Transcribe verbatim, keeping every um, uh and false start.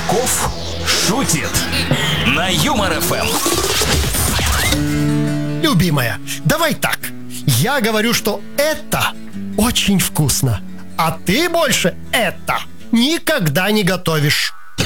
Чесноков шутит на Юмор эф эм. Любимая, давай так. Я говорю, что это очень вкусно, а ты больше это никогда не готовишь.